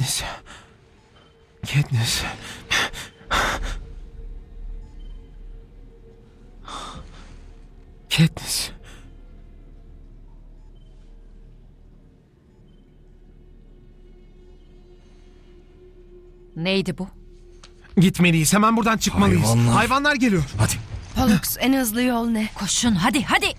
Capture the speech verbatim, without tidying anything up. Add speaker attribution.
Speaker 1: Katniss. Katniss. Katniss.
Speaker 2: Neydi bu?
Speaker 1: Gitmeliyiz. Hemen buradan çıkmalıyız.
Speaker 3: Hayvanlar.
Speaker 1: Hayvanlar geliyor.
Speaker 3: Hadi.
Speaker 4: Pollux, en hızlı yol ne?
Speaker 2: Koşun hadi hadi.